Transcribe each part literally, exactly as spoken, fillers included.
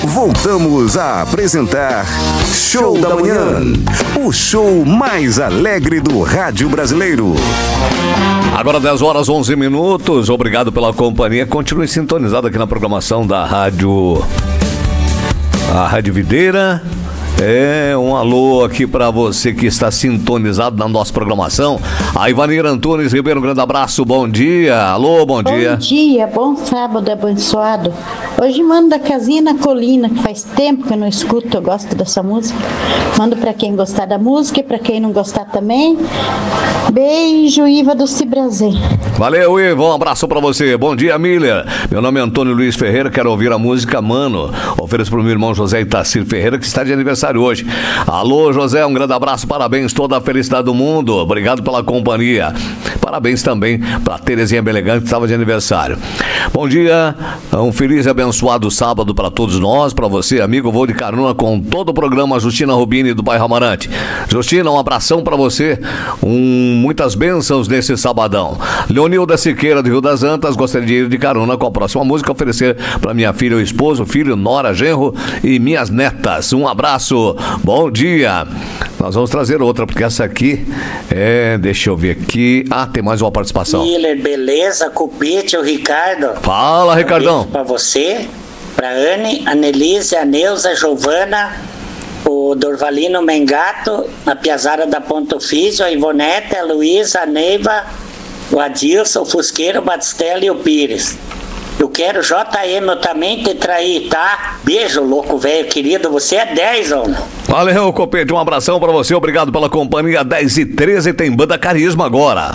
voltamos a apresentar Show da Manhã, o show mais alegre do rádio brasileiro. Agora dez horas, onze minutos, obrigado pela companhia, continue sintonizado aqui na programação da rádio, a Rádio Videira. É, um alô aqui pra você que está sintonizado na nossa programação. A Ivanir Antunes Ribeiro, um grande abraço, bom dia. Alô, bom dia. Bom dia, bom sábado abençoado. Hoje mando da Casinha na Colina, que faz tempo que eu não escuto, eu gosto dessa música. Mando pra quem gostar da música e pra quem não gostar também. Beijo, Iva do Cibrazer. Valeu, Iva, um abraço pra você. Bom dia, Miller. Meu nome é Antônio Luiz Ferreira, quero ouvir a música Mano. Ofereço pro meu irmão José Itacir Ferreira, que está de aniversário hoje. Alô, José, um grande abraço, parabéns, toda a felicidade do mundo. Obrigado pela companhia. Parabéns também pra Terezinha Belegante, que estava de aniversário. Bom dia, um feliz e abençoado sábado para todos nós, para você, amigo. Vou de carona com todo o programa Justina Rubini do bairro Amarante. Justina, um abração para você, um, muitas bênçãos nesse sabadão. Leonilda Siqueira do Rio das Antas, gostaria de ir de carona com a próxima música, oferecer para minha filha, o esposo, filho, nora, genro e minhas netas. Um abraço, bom dia. Nós vamos trazer outra, porque essa aqui é, deixa eu ver aqui. Ah, tem mais uma participação. Miller, beleza? Cupite, o Ricardo. Fala, Ricardão. Um para você, pra Anne, a Nelise, a Neuza, a Giovana, o Dorvalino Mengato, a Piazara da Ponto Físio, a Ivonete, a Luísa, a Neiva, o Adilson, o Fusqueiro, o Batistella e o Pires. Eu quero J M, eu também te traí, tá? Beijo, louco velho querido, você é dez, homem. Valeu, Copete, um abração pra você, obrigado pela companhia. Dez e treze, tem Banda Carisma agora.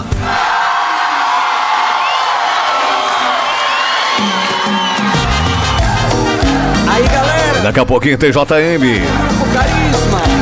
Aí, galera, daqui a pouquinho tem J M. o Carisma.